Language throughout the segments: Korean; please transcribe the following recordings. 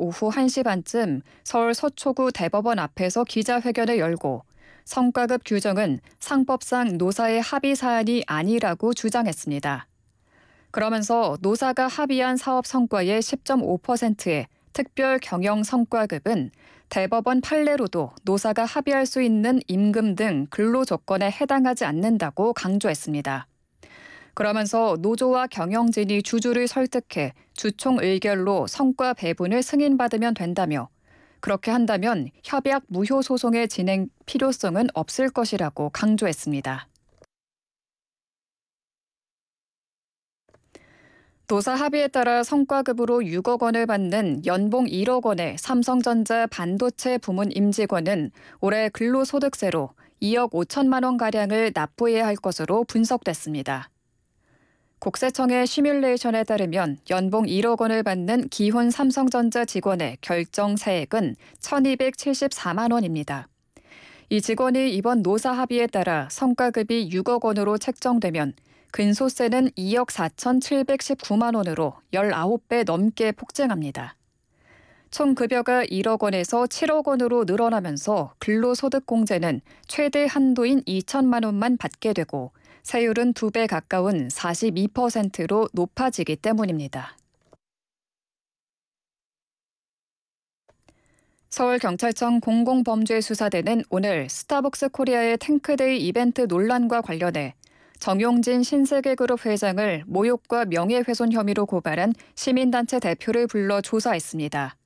오후 1시 반쯤 서울 서초구 대법원 앞에서 기자회견을 열고 성과급 규정은 상법상 노사의 합의 사안이 아니라고 주장했습니다. 그러면서 노사가 합의한 사업 성과의 10.5%의 특별 경영 성과급은 대법원 판례로도 노사가 합의할 수 있는 임금 등 근로 조건에 해당하지 않는다고 강조했습니다. 그러면서 노조와 경영진이 주주를 설득해 주총 의결로 성과 배분을 승인받으면 된다며 그렇게 한다면 협약 무효 소송의 진행 필요성은 없을 것이라고 강조했습니다. 노사 합의에 따라 성과급으로 6억 원을 받는 연봉 1억 원의 삼성전자 반도체 부문 임직원은 올해 근로소득세로 2억 5천만 원가량을 납부해야 할 것으로 분석됐습니다. 국세청의 시뮬레이션에 따르면 연봉 1억 원을 받는 기혼 삼성전자 직원의 결정 세액은 1,274만 원입니다. 이 직원이 이번 노사 합의에 따라 성과급이 6억 원으로 책정되면 근소세는 2억 4,719만 원으로 19배 넘게 폭증합니다. 총 급여가 1억 원에서 7억 원으로 늘어나면서 근로소득공제는 최대 한도인 2천만 원만 받게 되고 세율은 2배 가까운 42%로 높아지기 때문입니다. 서울경찰청 공공범죄수사대는 오늘 스타벅스 코리아의 탱크데이 이벤트 논란과 관련해 정용진 신세계그룹 회장을 모욕과 명예훼손 혐의로 고발한 시민단체 대표를 불러 조사했습니다.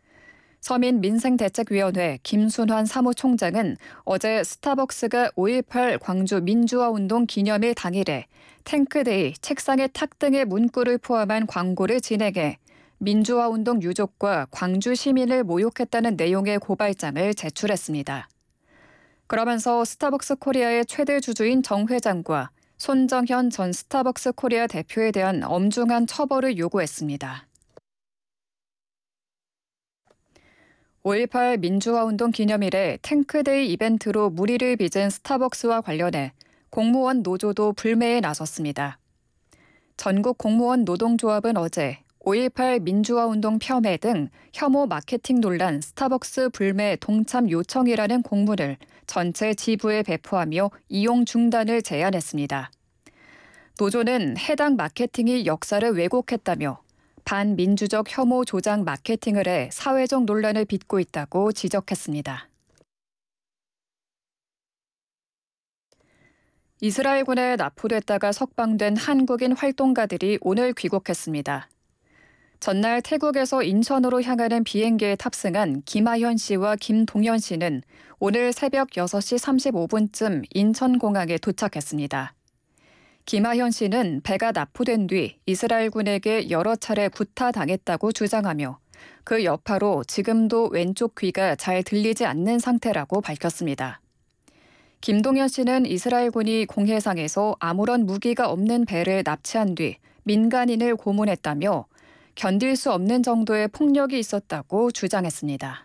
서민민생대책위원회 김순환 사무총장은 어제 스타벅스가 5.18 광주 민주화운동 기념일 당일에 탱크데이, 책상의 탁 등의 문구를 포함한 광고를 진행해 민주화운동 유족과 광주 시민을 모욕했다는 내용의 고발장을 제출했습니다. 그러면서 스타벅스 코리아의 최대 주주인 정 회장과 손정현 전 스타벅스 코리아 대표에 대한 엄중한 처벌을 요구했습니다. 5.18 민주화운동 기념일에 탱크데이 이벤트로 물의를 빚은 스타벅스와 관련해 공무원 노조도 불매에 나섰습니다. 전국 공무원 노동조합은 어제 5.18 민주화운동 폄훼 등 혐오 마케팅 논란 스타벅스 불매 동참 요청이라는 공문을 전체 지부에 배포하며 이용 중단을 제안했습니다. 노조는 해당 마케팅이 역사를 왜곡했다며 반민주적 혐오 조장 마케팅을 해 사회적 논란을 빚고 있다고 지적했습니다. 이스라엘군에 납포됐다가 석방된 한국인 활동가들이 오늘 귀국했습니다. 전날 태국에서 인천으로 향하는 비행기에 탑승한 김하현 씨와 김동현 씨는 오늘 새벽 6시 35분쯤 인천공항에 도착했습니다. 김하현 씨는 배가 납포된 뒤 이스라엘군에게 여러 차례 구타당했다고 주장하며 그 여파로 지금도 왼쪽 귀가 잘 들리지 않는 상태라고 밝혔습니다. 김동현 씨는 이스라엘군이 공해상에서 아무런 무기가 없는 배를 납치한 뒤 민간인을 고문했다며 견딜 수 없는 정도의 폭력이 있었다고 주장했습니다.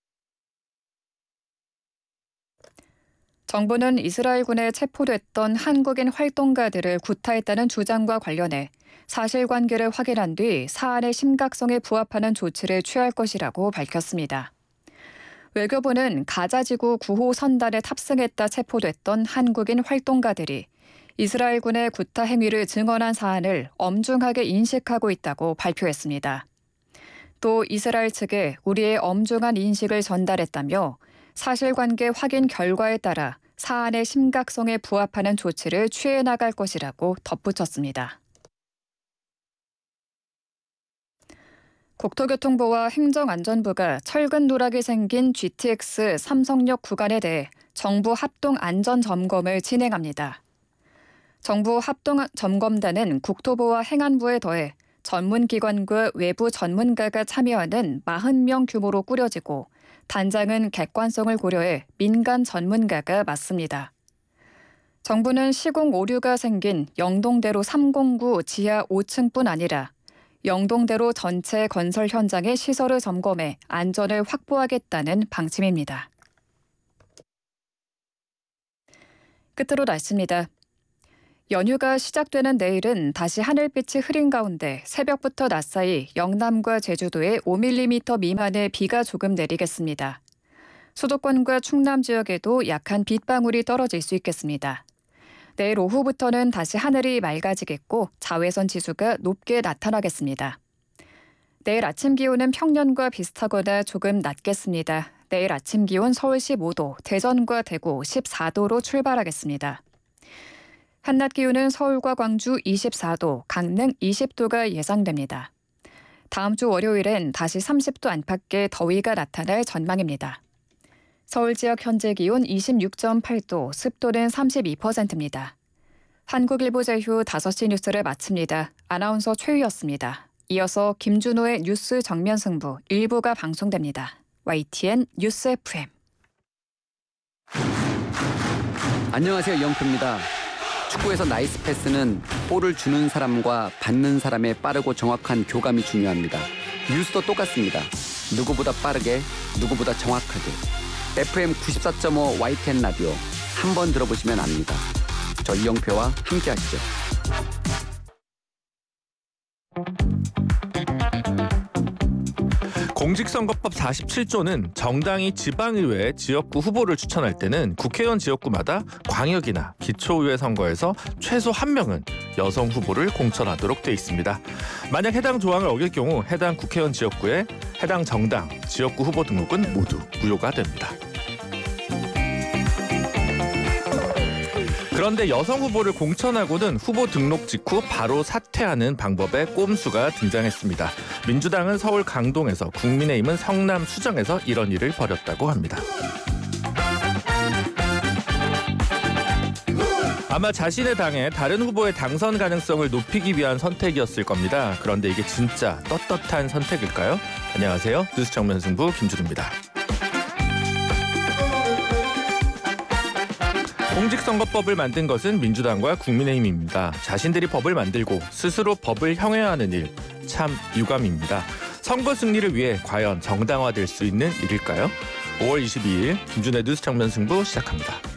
정부는 이스라엘군에 체포됐던 한국인 활동가들을 구타했다는 주장과 관련해 사실관계를 확인한 뒤 사안의 심각성에 부합하는 조치를 취할 것이라고 밝혔습니다. 외교부는 가자지구 9호 선단에 탑승했다 체포됐던 한국인 활동가들이 이스라엘군의 구타 행위를 증언한 사안을 엄중하게 인식하고 있다고 발표했습니다. 또 이스라엘 측에 우리의 엄중한 인식을 전달했다며 사실관계 확인 결과에 따라 사안의 심각성에 부합하는 조치를 취해 나갈 것이라고 덧붙였습니다. 국토교통부와 행정안전부가 철근 누락이 생긴 GTX 삼성역 구간에 대해 정부 합동 안전점검을 진행합니다. 정부 합동점검단은 국토부와 행안부에 더해 전문기관과 외부 전문가가 참여하는 40명 규모로 꾸려지고 단장은 객관성을 고려해 민간 전문가가 맡습니다. 정부는 시공 오류가 생긴 영동대로 309 지하 5층뿐 아니라 영동대로 전체 건설 현장의 시설을 점검해 안전을 확보하겠다는 방침입니다. 끝으로 날씨입니다. 연휴가 시작되는 내일은 다시 하늘빛이 흐린 가운데 새벽부터 낮 사이 영남과 제주도에 5mm 미만의 비가 조금 내리겠습니다. 수도권과 충남 지역에도 약한 빗방울이 떨어질 수 있겠습니다. 내일 오후부터는 다시 하늘이 맑아지겠고 자외선 지수가 높게 나타나겠습니다. 내일 아침 기온은 평년과 비슷하거나 조금 낮겠습니다. 내일 아침 기온 서울 15도, 대전과 대구 14도로 출발하겠습니다. 한낮 기온은 서울과 광주 24도, 강릉 20도가 예상됩니다. 다음 주 월요일엔 다시 30도 안팎의 더위가 나타날 전망입니다. 서울 지역 현재 기온 26.8도, 습도는 32%입니다. 한국일보 제휴 5시 뉴스를 마칩니다. 아나운서 최유였습니다. 이어서 김준호의 뉴스 정면 승부 1부가 방송됩니다. YTN 뉴스 FM. 안녕하세요. 이영표입니다. 축구에서 나이스 패스는 볼을 주는 사람과 받는 사람의 빠르고 정확한 교감이 중요합니다. 뉴스도 똑같습니다. 누구보다 빠르게, 누구보다 정확하게. FM 94.5 YTN 라디오 한번 들어보시면 압니다. 저 이영표와 함께 하시죠. 공직선거법 47조는 정당이 지방의회 지역구 후보를 추천할 때는 국회의원 지역구마다 광역이나 기초의회 선거에서 최소 1명은 여성 후보를 공천하도록 돼 있습니다. 만약 해당 조항을 어길 경우 해당 국회의원 지역구에 해당 정당 지역구 후보 등록은 모두 무효가 됩니다. 그런데 여성 후보를 공천하고는 후보 등록 직후 바로 사퇴하는 방법의 꼼수가 등장했습니다. 민주당은 서울 강동에서, 국민의힘은 성남 수정에서 이런 일을 벌였다고 합니다. 아마 자신의 당에 다른 후보의 당선 가능성을 높이기 위한 선택이었을 겁니다. 그런데 이게 진짜 떳떳한 선택일까요? 안녕하세요. 뉴스 정면 승부 김준우입니다. 공직선거법을 만든 것은 민주당과 국민의힘입니다. 자신들이 법을 만들고 스스로 법을 형해하는 일, 참 유감입니다. 선거 승리를 위해 과연 정당화될 수 있는 일일까요? 5월 22일 김준의 뉴스 정면 승부 시작합니다.